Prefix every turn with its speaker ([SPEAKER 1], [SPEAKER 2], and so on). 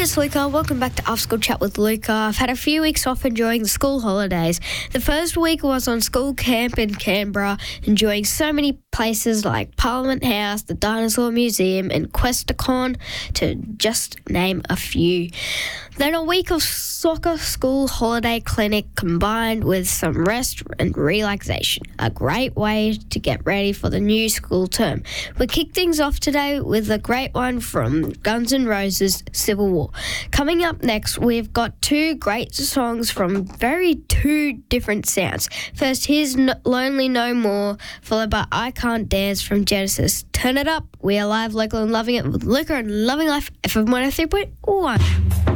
[SPEAKER 1] it's Luca. Welcome back to Off School Chat with Luca. I've had a few weeks off enjoying the school holidays. The first week was on school camp in Canberra, enjoying so many places like Parliament House, the Dinosaur Museum and Questacon, to just name a few. Then a week of soccer school holiday clinic combined with some rest and relaxation. A great way to get ready for the new school term. We kick things off today with a great one from Guns N' Roses, Civil War. Coming up next, we've got two great songs from two different sounds. First, here's Lonely No More, followed by I Can't Dance from Genesis. Turn it up. We are live, local and loving it with Luca and Loving Life FM 103.1.